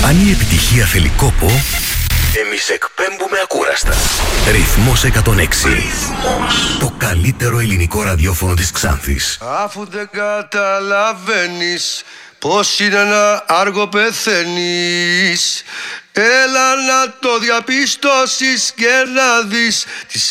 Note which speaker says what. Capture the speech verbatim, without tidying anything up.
Speaker 1: Αν η επιτυχία θέλει κόπο, εμείς εκπέμπουμε ακούραστα. Ρυθμός εκατόν έξι. Ρυθμός. Το καλύτερο ελληνικό ραδιόφωνο της Ξάνθης.
Speaker 2: Αφού δεν καταλαβαίνεις πως είναι να άργο πεθαίνεις, έλα να το διαπιστώσεις και να δεις τις